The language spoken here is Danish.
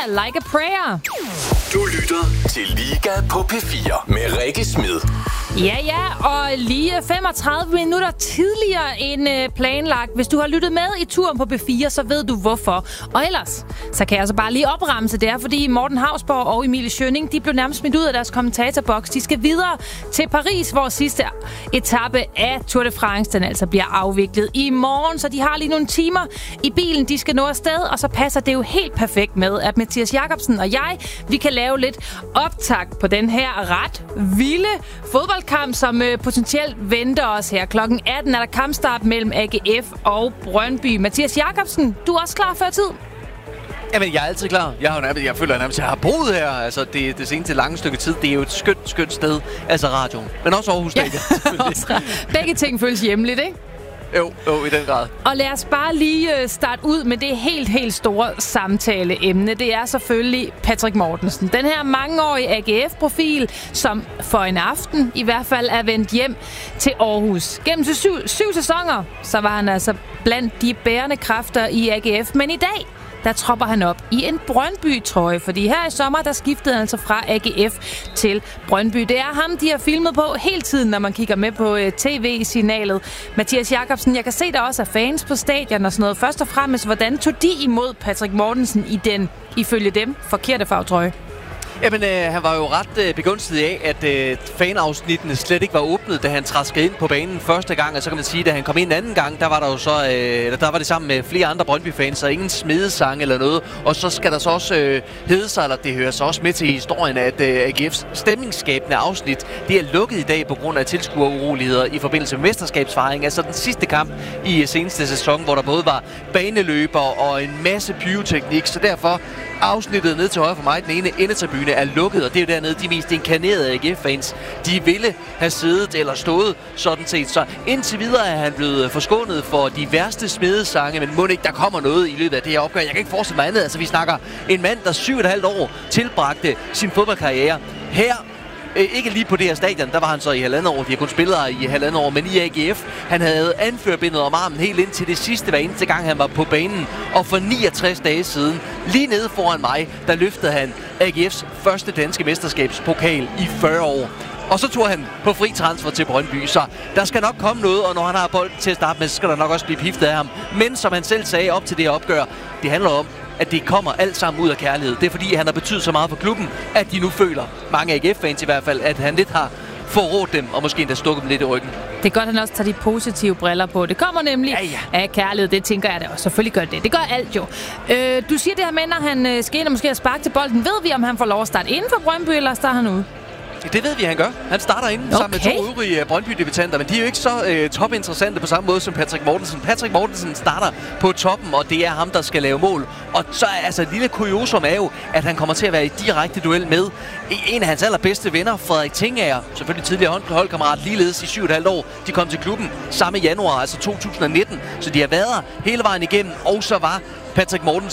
Like a Prayer. Du lytter til Liga på P4 med Rikke Smed. Ja, og lige 35 minutter tidligere end planlagt. Hvis du har lyttet med i turen på P4, så ved du hvorfor. Og ellers, så kan jeg altså bare lige opremse det her, fordi Morten Hausborg og Emilie Schønning, de blev nærmest smidt ud af deres kommentatorboks. De skal videre til Paris, hvor sidste etape af Tour de France, den altså bliver afviklet i morgen. Så de har lige nogle timer i bilen, de skal nå afsted, og så passer det jo helt perfekt med, at Mathias Jakobsen og jeg, vi kan lave lidt optakt på den her ret vilde fodboldkamp, som potentielt venter os her. Klokken 18 er der kampstart mellem AGF og Brøndby. Mathias Jakobsen, du er også klar før tid? Jamen, jeg er altid klar. Jeg føler nærmest, at jeg har boet her. Altså, det seneste lange stykke tid, det er jo et skønt sted. Altså radioen. Men også Aarhus Stadion. Begge ting føles hjemligt, ikke? Jo, i den grad. Og lad os bare lige starte ud med det helt store samtaleemne. Det er selvfølgelig Patrick Mortensen. Den her mangeårige AGF-profil, som for en aften i hvert fald er vendt hjem til Aarhus. Gennem syv sæsoner, så var han altså blandt de bærende kræfter i AGF. Men i dag, der tropper han op i en Brøndby-trøje, fordi her i sommer, der skiftede han altså fra AGF til Brøndby. Det er ham, de har filmet på hele tiden, når man kigger med på tv-signalet. Mathias Jakobsen, jeg kan se, der også er fans på stadion og sådan noget. Først og fremmest, hvordan tog de imod Patrick Mortensen i den, ifølge dem, forkerte farvetrøje? Jamen, han var jo ret begunstiget af, at fanafsnittene slet ikke var åbnet, da han traskede ind på banen første gang. Og så kan man sige, at da han kom ind anden gang, der var der jo så, der var det sammen med flere andre Brøndby-fans, og ingen smedesang eller noget. Og så skal der så også hedde sig, eller det hører så også med til historien, at AGF's stemningsskabende afsnit, det er lukket i dag på grund af tilskueruroligheder i forbindelse med mesterskabsfejring. Altså den sidste kamp i seneste sæson, hvor der både var baneløber og en masse pyroteknik, så derfor afsnittet ned til højre for mig, den ene endetribune er lukket, og det er jo dernede de mest inkarnerede AGF-fans. De ville have siddet eller stået sådan set. Så indtil videre er han blevet forskånet for de værste smedesange, men må ikke, der kommer noget i løbet af det her opgør. Jeg kan ikke forestille mig andet. Altså, vi snakker en mand, der 7,5 år tilbragte sin fodboldkarriere her. Ikke lige på det her stadion, der var han så i 1,5 år. De har kun spillet her i 1,5 år, men i AGF, han havde anførbindet om armen helt ind til det sidste hver eneste gang, han var på banen. Og for 69 dage siden, lige nede foran mig, der løftede han AGF's første danske mesterskabspokal i 40 år. Og så tog han på fri transfer til Brøndby, så der skal nok komme noget, og når han har bolden til at starte med, så skal der nok også blive piftet af ham. Men som han selv sagde op til det her opgør, det handler om, at det kommer alt sammen ud af kærlighed. Det er fordi, han har betydet så meget for klubben, at de nu føler, mange AGF-fans i hvert fald, at han lidt har forrådt dem, og måske endda stukket dem lidt i ryggen. Det er godt, at han også tager de positive briller på. Det kommer nemlig af kærlighed, det tænker jeg da også. Selvfølgelig gør det. Det gør alt jo. Du siger det her med, når han skal ind og måske sparke til bolden. Ved vi, om han får lov at starte inden for Brøndby, eller starter han ude? Det ved vi, han gør. Han starter inden sammen med 2 øvrige Brøndby-debutanter, men de er jo ikke så topinteressante på samme måde som Patrick Mortensen. Patrick Mortensen starter på toppen, og det er ham, der skal lave mål. Og så altså et lille kuriosum er jo, at han kommer til at være i direkte duel med en af hans allerbedste venner, Frederik Tingager, selvfølgelig tidligere holdkammerat, ligeledes i 7,5 år. De kom til klubben samme januar, altså 2019, så de har været hele vejen igennem, og så var Patrick Mortensen